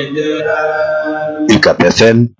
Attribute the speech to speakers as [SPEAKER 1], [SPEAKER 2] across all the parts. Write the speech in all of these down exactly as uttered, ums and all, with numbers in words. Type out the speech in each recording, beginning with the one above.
[SPEAKER 1] U C A B F M.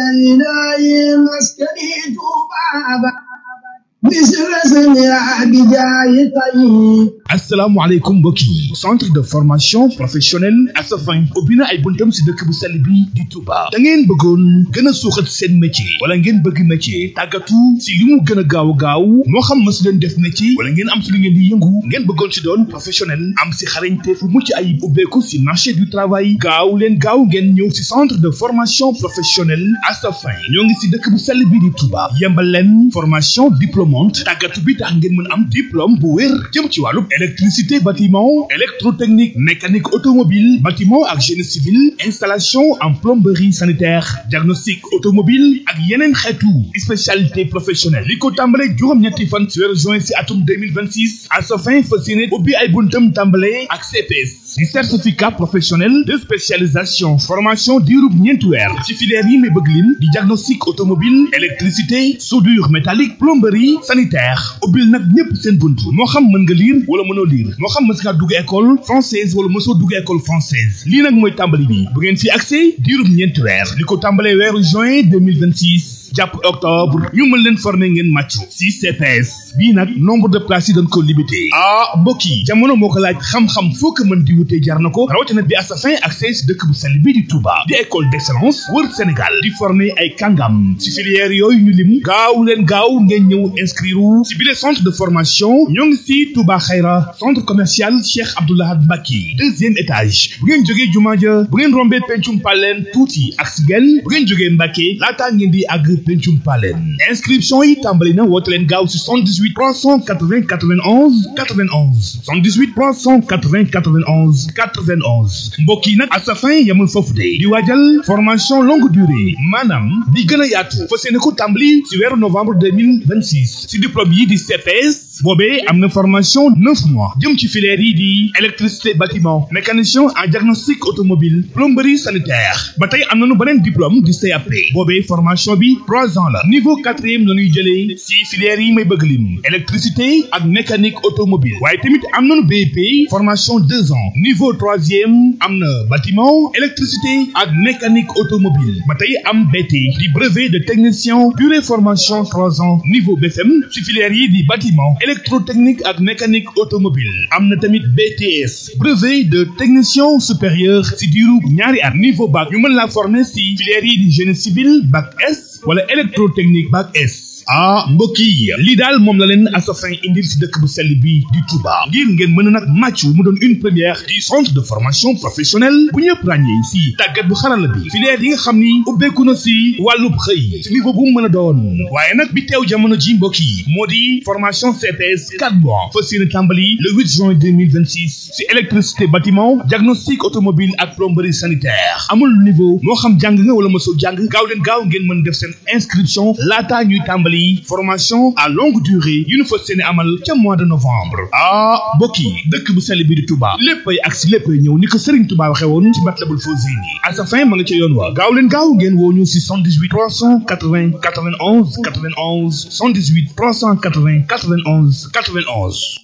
[SPEAKER 2] asalaamaaleykum mbokk yi centre de formation professionnelle Asafin ubbi na ay buntam si dëkk bu sell bi di Touba da ngeen bëggoon gën a suuxat seen métier wala ngeen bëgg métier tàggatu si li mu gën a gaaw gaaw moo xam ma si leen def métier wala ngeen am si li ngeen di yëngu ngeen bëggoon si doon professionnel am si xarañte fu mucc ayib ubbeeku si marché du travail gaaw leen gaaw ngeen ñëw si centre de formation professionnelle Asafin ñoo ngi si dëkk bu sell bi di Touba yembal leen formation diplômante tàggatu bi tax ngeen mën am diplôme bu wér jëm ci wàllu électricité bâtiment électrotechnique mécanique automobile bâtiment ak génie civil installation en plomberie sanitaire diagnostic automobile ak yeneen xeetu spécialité professionnelle li ko tàmbale juróom-ñetti fan ci weeru juin ci atum deux mille vingt-six Asafin fas yéene ubbi ay buntam tàmbale ak C P S di certificat professionnel de spécialisation formation diirub ñeenti weer ci filière yi may bëgg lim di diagnostic automobile électricité soudure métallique plomberie sanitaire ubbil nag ñëpp seen bunt moo xam mën nga lire wala mënoo lire moo xam mës nga dugg école française wala mësoo dugg école française lii nag mooy tàmbali bi bu ngeen fi accès diirub ñeenti weer li ko tàmbalee weeru juin deux mille vingt-six jàpp octobre ñu mën leen former ngeen màccu si C P S bii nag nombre de places yi dañ ko limité ah mbokk yi jamono moo ko laaj xam-xam foo ko mën di wutee jar na ko rawatina bi Asafin ak si dëkk bu sell bi di Touba di école d'excellence wër Sénégal di former ay kàngam si filière yooyu ñu lim gaaw leen gaaw ngeen ñëw inscrire si bile centre de formation ñoo ngi si Touba Xayra centre commercial Cheikh Abdoulaye Mbacke deuxième étage bu ngeen jógee jumaa ja bu ngeen rombee pencum paleen tuuti ak si genn bu ngeen jógee Mbacke laataa ngeen di àgg pencum paleen inscription yi tàmbali na woote leen gaaw si soixante-dix-huit trois cent quatre-vingts quatre-vingt-onze quatre-vingt-onze soixante-dix-huit trois cent quatre-vingts quatre-vingt-onze quatre-vingt-onze mbokk yi nag Asafin yamul foofu de di waajal formation longue durée maanaam di gën a yaatu fas yéene ko tàmbali si weeru novembre deux mille vingt-six si diplôme yi di C P S boobee am na formation neuf mois jëm ci filière yi di électricité bâtiment mécanicien en diagnostic automobile plomberie sanitaire ba tey am nañu beneen diplôme di C A P boobee formation bi trois ans la niveau quatrième la ñuy jëlee si filière yi may bëgg lim électricité ak mécanique automobile waaye tamit am nañu B E P formation deux ans niveau troisième am na bâtiment électricité ak mécanique automobile ba tey am B T di brevet de technicien durée formation trois ans niveau B F M si filière yi di bâtiment électrotechnique ak mécanique automobile am na tamit B T S brevet de technicien supérieur si diiru ñaari at niveau bac ñu mën la former si filière yi di génie civil bac S wala électrotechnique bac S ah mbokk yi lii daal moom la leen Asafin indil si dëkk bu sell bi di Touba ngir ngeen mën a nag màccu mu doon une première du centre de formation professionnelle bu ñëpp ràññee si tàggat bu xarala bi filière yi nga xam ni ubbeeku na si wàllub xëy si niveau bu mu mën a doon waaye nag bi teew jamono ji mbokk yi moo di formation C P S quatre mois fas yéene tàmbali le huit juin deux mille vingt-six si électricité bâtiment diagnostic automobile ak plomberie sanitaire amul niveau moo xam jàng nga wala mosoo jàng gaaw leen gaaw ngeen mën def seen inscription laataa ñuy tàmbali formation à longue durée yu ñu fas yéene amal ca mois de novembre ah mbokk yi dëkk bu sell bi di Touba léppay ak si léppay ñëw ni ko Serigne Touba waxee woon ci Matlabul Fawzayni Asafin ma nga ca yoon wa gaaw leen gaaw ngeen woo ñu si soixante-dix-huit trois cent quatre-vingts quatre-vingt-onze quatre-vingt-onze soixante-dix-huit trois cent quatre-vingts quatre-vingt-onze quatre-vingt-onze